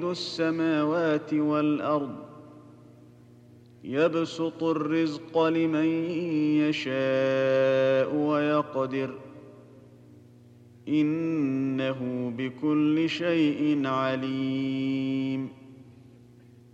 السماوات والأرض يبسط الرزق لمن يشاء ويقدر إنه بكل شيء عليم